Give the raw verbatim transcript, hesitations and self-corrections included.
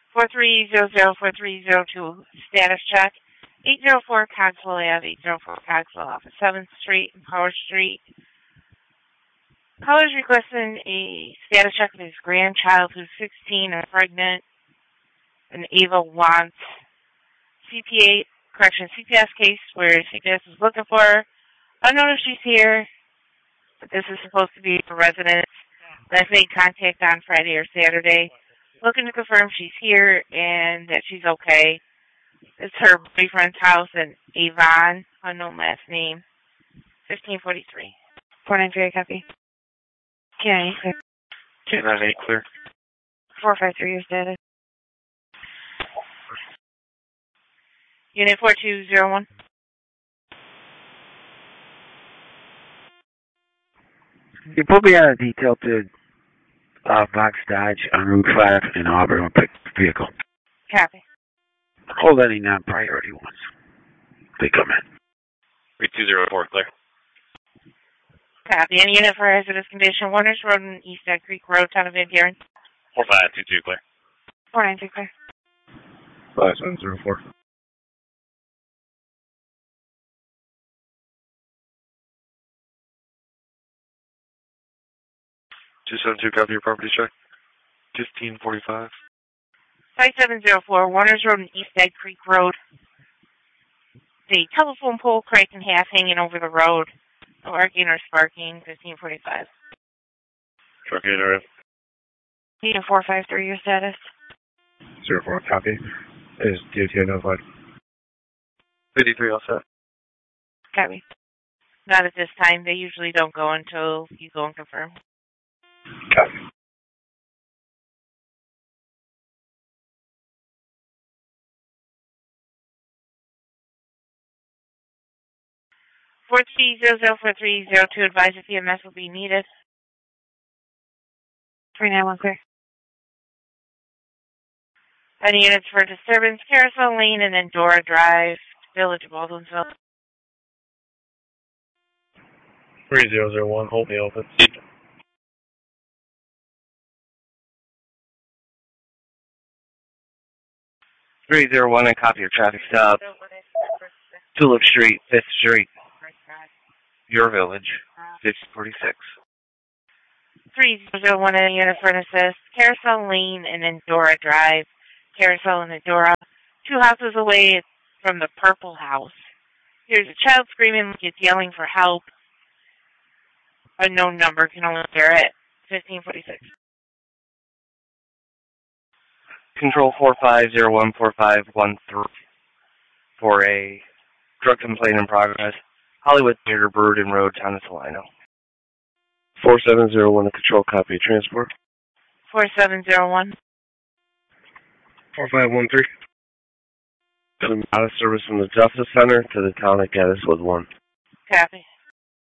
four three zero zero four three zero two, status check. eight oh four Cogswell Ave, eight oh four Cogswell off of seventh Street and Power Street. Caller's requesting a status check of his grandchild who's sixteen and pregnant. And Ava wants C P A, correction, C P S case where C P S is looking for her. I don't know if she's here, but this is supposed to be for residents that made contact on Friday or Saturday, looking to confirm she's here and that she's okay. It's her boyfriend's house in Avon, unknown last name, fifteen forty-three. four nine three, copy. Okay, clear. two nine eight, clear. four five three, your status. Unit four two zero one. You put me on a detail to uh, Fox Dodge on Route five in Auburn with a vehicle. Copy. Hold any non-priority ones. They come in. three two zero four, clear. Copy. Any unit for hazardous condition, Warner's Road and East Egg Creek Road, Town of Van Buren. four five two two, clear. four nine two, clear. five seven zero four. two seven two, copy your property check. fifteen forty-five. five seven zero four, Warner's Road and East Egg Creek Road. The telephone pole cracked in half hanging over the road. No arcing or sparking, fifteen forty-five. Truck eight R F. Unit four five three, your status. zero four, copy. Is D O T notified? fifty-three, all set. Copy. Not at this time. They usually don't go until you go and confirm. Copy. four three zero zero four three zero two, advise if E M S will be needed. three nine one, clear. Any units for disturbance, Carousel Lane and Endora Drive, Village of Baldwinsville. three zero zero one, hold me open. three zero one, and copy your traffic stop. Tulip Street, fifth Street. Your Village, fifty forty-six. three zero zero one, any unit for an assist, Carousel Lane and Endora Drive, Carousel and Endora, two houses away from the Purple House. There's a child screaming like it's yelling for help. Unknown number, can only hear it. fifteen forty-six. Control four five zero one four five one three for a drug complaint in progress. Hollywood Theater, Burden Road, Town of Salino. four seven zero one to control, copy transport. four seven zero one. four five one three. Coming out of service from the Justice Center to the town of Gettyswood one. Copy.